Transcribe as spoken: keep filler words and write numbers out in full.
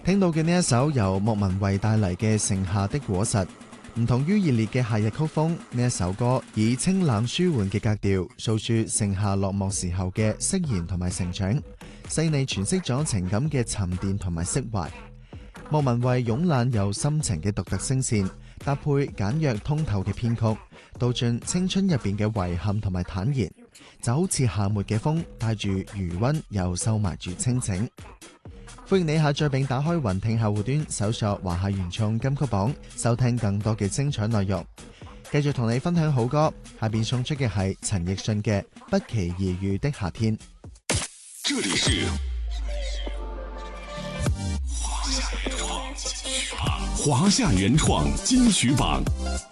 聽到嘅呢一首由莫文蔚帶嚟嘅《盛夏的果實》，唔同於熱烈嘅夏日曲風，呢一首歌以清冷舒緩嘅格調，訴說盛夏落幕時候嘅釋然同埋成長，細膩詮釋咗情感嘅沉澱同埋釋懷。莫文蔚慵懶又深情嘅獨特聲線，搭配簡約通透嘅編曲，道盡青春入邊嘅遺憾同埋坦然，就好似夏末嘅風，帶住餘溫又收埋住清靜。歡迎你下載並打開雲聽客戶端，搜索華夏原創金曲榜，收聽更多嘅精彩內容。繼續同你分享好歌，下邊送出嘅係陳奕迅嘅《不期而遇的夏天》。 這裡是華夏原創金曲榜，華夏原創金曲榜。